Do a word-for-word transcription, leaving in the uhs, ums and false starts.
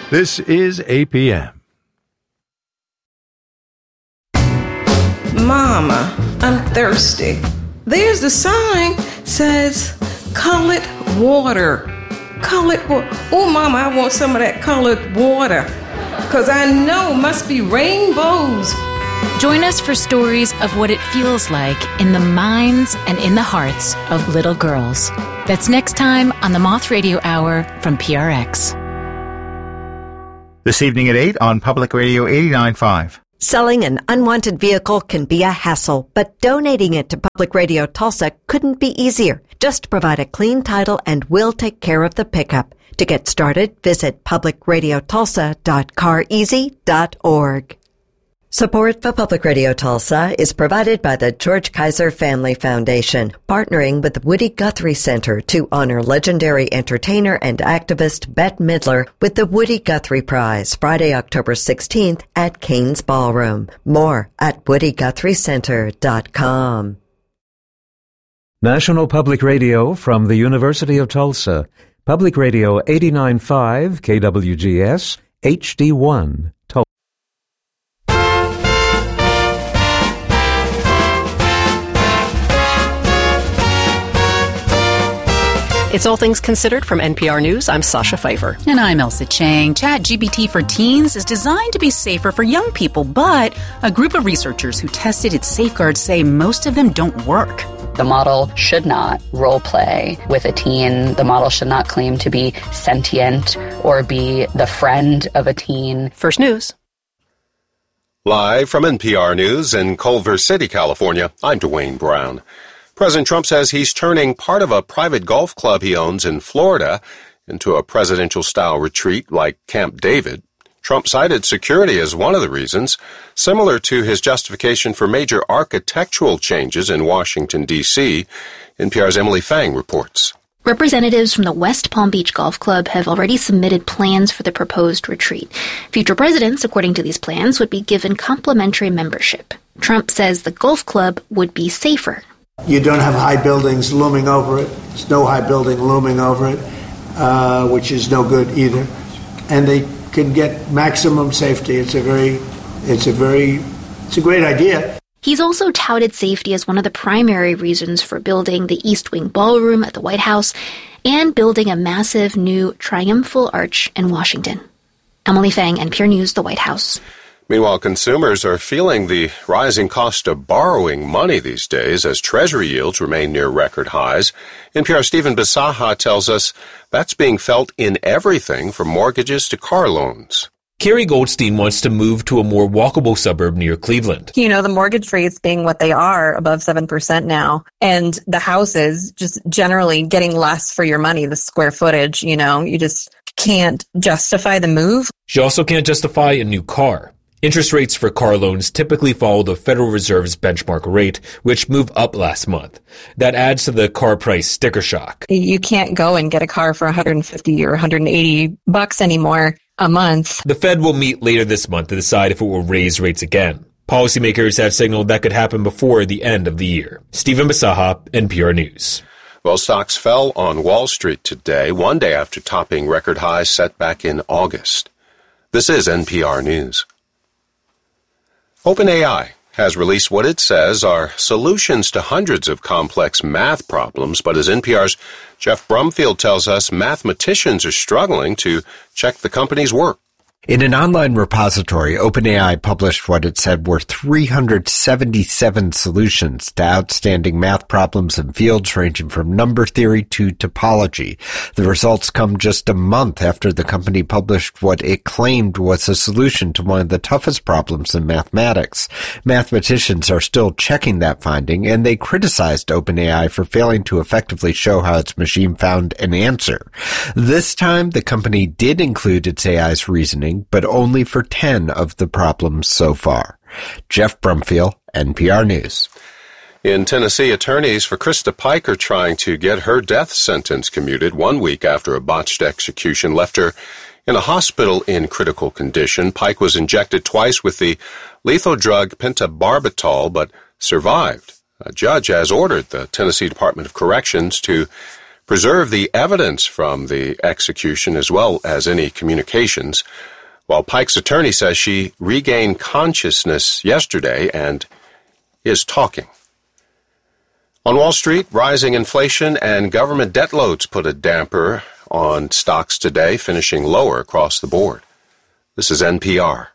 This is A P M. Mama, I'm thirsty. There's the sign says colored water. Colored water. Oh, Mama, I want some of that colored water. Because I know it must be rainbows. Join us for stories of what it feels like in the minds and in the hearts of little girls. That's next time on the Moth Radio Hour from P R X. This evening at eight on Public Radio eighty-nine point five. Selling an unwanted vehicle can be a hassle, but donating it to Public Radio Tulsa couldn't be easier. Just provide a clean title and we'll take care of the pickup. To get started, visit public radio tulsa dot car easy dot org. Support for Public Radio Tulsa is provided by the George Kaiser Family Foundation, partnering with the Woody Guthrie Center to honor legendary entertainer and activist Bette Midler with the Woody Guthrie Prize, Friday, October sixteenth at Kane's Ballroom. More at woody guthrie center dot com. National Public Radio from the University of Tulsa. Public Radio eighty-nine point five K W G S H D one. It's All Things Considered from N P R News. I'm Sasha Pfeiffer. And I'm Elsa Chang. ChatGPT for Teens is designed to be safer for young people, but a group of researchers who tested its safeguards say most of them don't work. The model should not role play with a teen. The model should not claim to be sentient or be the friend of a teen. First News. Live from N P R News in Culver City, California, I'm Dwayne Brown. President Trump says he's turning part of a private golf club he owns in Florida into a presidential-style retreat like Camp David. Trump cited security as one of the reasons, similar to his justification for major architectural changes in Washington, D C N P R's Emily Fang reports. Representatives from the West Palm Beach Golf Club have already submitted plans for the proposed retreat. Future presidents, according to these plans, would be given complimentary membership. Trump says the golf club would be safer. You don't have high buildings looming over it. There's no high building looming over it, uh, which is no good either. And they can get maximum safety. It's a very, it's a very, it's a great idea. He's also touted safety as one of the primary reasons for building the East Wing Ballroom at the White House and building a massive new triumphal arch in Washington. Emily Fang, N P R News, the White House. Meanwhile, consumers are feeling the rising cost of borrowing money these days as Treasury yields remain near record highs. N P R's Stephen Bisaha tells us that's being felt in everything from mortgages to car loans. Carrie Goldstein wants to move to a more walkable suburb near Cleveland. You know, the mortgage rates being what they are, above seven percent now, and the houses just generally getting less for your money, the square footage, you know, you just can't justify the move. She also can't justify a new car. Interest rates for car loans typically follow the Federal Reserve's benchmark rate, which moved up last month. That adds to the car price sticker shock. You can't go and get a car for one hundred fifty or one hundred eighty bucks anymore a month. The Fed will meet later this month to decide if it will raise rates again. Policymakers have signaled that could happen before the end of the year. Stephen Bisaha, N P R News. Well, stocks fell on Wall Street today, one day after topping record highs set back in August. This is N P R News. OpenAI has released what it says are solutions to hundreds of complex math problems, but as N P R's Jeff Brumfield tells us, mathematicians are struggling to check the company's work. In an online repository, OpenAI published what it said were three hundred seventy-seven solutions to outstanding math problems in fields ranging from number theory to topology. The results come just a month after the company published what it claimed was a solution to one of the toughest problems in mathematics. Mathematicians are still checking that finding, and they criticized OpenAI for failing to effectively show how its machine found an answer. This time, the company did include its A I's reasoning, but only for ten of the problems so far. Jeff Brumfield, N P R News. In Tennessee, attorneys for Krista Pike are trying to get her death sentence commuted one week after a botched execution left her in a hospital in critical condition. Pike was injected twice with the lethal drug pentobarbital, but survived. A judge has ordered the Tennessee Department of Corrections to preserve the evidence from the execution as well as any communications, while Pike's attorney says she regained consciousness yesterday and is talking. On Wall Street, rising inflation and government debt loads put a damper on stocks today, finishing lower across the board. This is N P R.